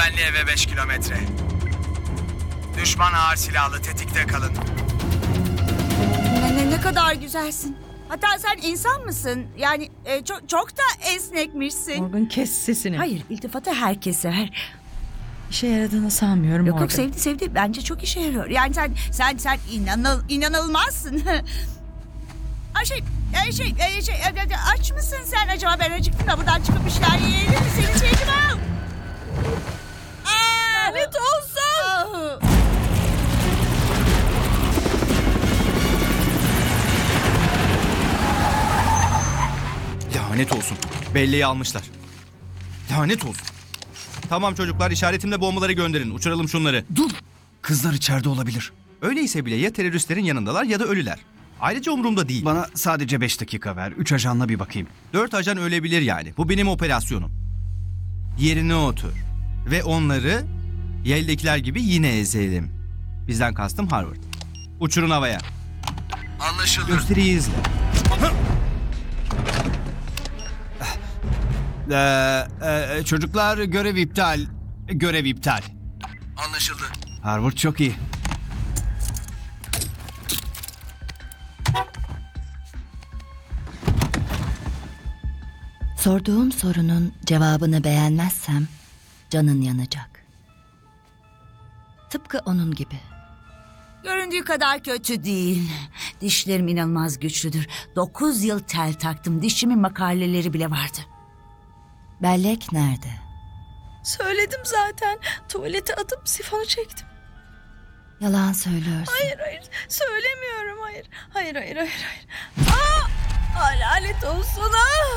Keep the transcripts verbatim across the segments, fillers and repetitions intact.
Güvenli eve beş kilometre. Düşman ağır silahlı, tetikte kalın. Ne, ne, ne kadar güzelsin. Hatta sen insan mısın? Yani e, çok, çok da esnekmişsin. Morgan, kes sesini. Hayır, iltifatı herkes sever. İşe yaradığını sanmıyorum Yok Morgan. yok, sevdi sevdi. Bence çok işe yarıyor. Yani sen sen sen inanıl, inanılmazsın. Ay şey, e, şey, e, şey, e, e, aç mısın sen acaba? Ben acıktım da buradan çıkıp bir şeyler yiyelim mi? Seni sevdim ha. Lanet olsun. Lanet olsun. Belleği almışlar. Lanet olsun. Tamam çocuklar, işaretimle bombaları gönderin. Uçuralım şunları. Dur! Kızlar içeride olabilir. Öyleyse bile ya teröristlerin yanındalar ya da ölüler. Ayrıca umurumda değil. Bana sadece beş dakika ver. Üç ajanla bir bakayım. Dört ajan ölebilir yani. Bu benim operasyonum. Yerine otur. Ve onları yeldekiler gibi yine ezelim. Bizden kastım Harvard. Uçurun havaya. Anlaşıldı. Gösteriyi izle. Ee, e, çocuklar görev iptal. Görev iptal. Anlaşıldı. Harvard çok iyi. Sorduğum sorunun cevabını beğenmezsem canın yanacak. Tıpkı onun gibi. Göründüğü kadar kötü değil. Dişlerim inanılmaz güçlüdür. Dokuz yıl tel taktım. Dişimin makaleleri bile vardı. Bellek nerede? Söyledim zaten. Tuvalete atıp sifonu çektim. Yalan söylüyorsun. Hayır hayır. Söylemiyorum hayır. Hayır hayır hayır hayır. Aa! Aa, lanet olsun. Aa!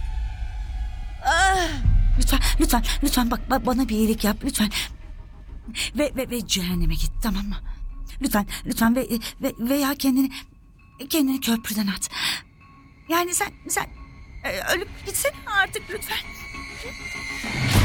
Ah! Lütfen, lütfen, lütfen bak, bak bana bir iyilik yap lütfen. Ve ve ve cehenneme git, tamam mı? Lütfen, lütfen ve ve veya kendini kendini köprüden at. Yani sen sen e, ölüp gitsene artık lütfen.